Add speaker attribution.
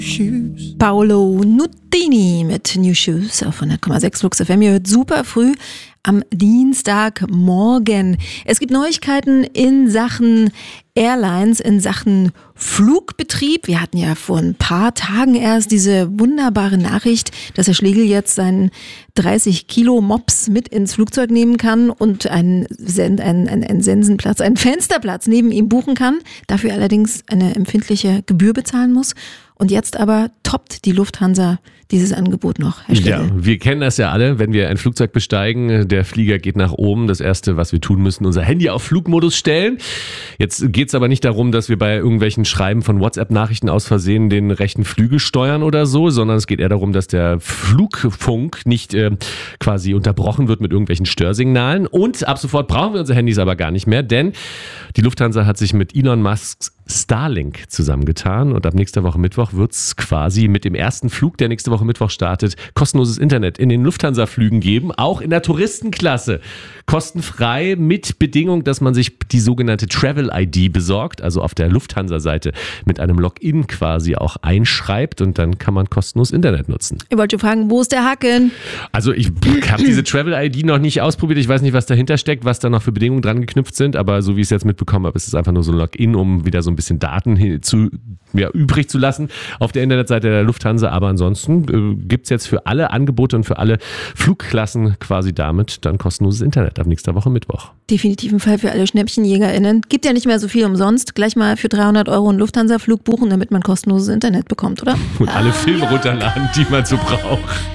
Speaker 1: Paolo Nutini mit New Shoes auf 100,6 Flux FM. Ihr hört super früh am Dienstagmorgen. Es gibt Neuigkeiten in Sachen Airlines, in Sachen Flugbetrieb. Wir hatten ja vor ein paar Tagen erst diese wunderbare Nachricht, dass Herr Schlegel jetzt seinen 30 Kilo Mops mit ins Flugzeug nehmen kann und einen Sensenplatz, einen Fensterplatz neben ihm buchen kann, dafür allerdings eine empfindliche Gebühr bezahlen muss. Und jetzt aber toppt die Lufthansa dieses Angebot noch, Herr Schlegel.
Speaker 2: Ja, wir kennen das ja alle, wenn wir ein Flugzeug besteigen, der Flieger geht nach oben. Das Erste, was wir tun müssen, unser Handy auf Flugmodus stellen. Jetzt geht es aber nicht darum, dass wir bei irgendwelchen Schreiben von WhatsApp-Nachrichten aus Versehen den rechten Flügel steuern oder so, sondern es geht eher darum, dass der Flugfunk nicht quasi unterbrochen wird mit irgendwelchen Störsignalen. Und ab sofort brauchen wir unsere Handys aber gar nicht mehr, denn die Lufthansa hat sich mit Elon Musks Starlink zusammengetan und ab nächster Woche Mittwoch wird es quasi mit dem ersten Flug, der nächste Woche Mittwoch startet, kostenloses Internet in den Lufthansa-Flügen geben, auch in der Touristenklasse. Kostenfrei mit Bedingung, dass man sich die sogenannte Travel-ID besorgt, also auf der Lufthansa-Seite mit einem Login quasi auch einschreibt und dann kann man kostenlos Internet nutzen.
Speaker 1: Ich wollte fragen, wo ist der Haken?
Speaker 2: Also ich habe diese Travel-ID noch nicht ausprobiert, ich weiß nicht, was dahinter steckt, was da noch für Bedingungen dran geknüpft sind, aber so wie ich es jetzt mitbekommen habe, ist es einfach nur so ein Login, um wieder so ein bisschen Daten übrig zu lassen auf der Internetseite der Lufthansa. Aber ansonsten gibt es jetzt für alle Angebote und für alle Flugklassen quasi damit dann kostenloses Internet ab nächster Woche Mittwoch.
Speaker 1: Definitiv ein Fall für alle SchnäppchenjägerInnen. Gibt ja nicht mehr so viel umsonst. Gleich mal für 300 € einen Lufthansa-Flug buchen, damit man kostenloses Internet bekommt, oder?
Speaker 2: Und alle Filme runterladen, die man so braucht.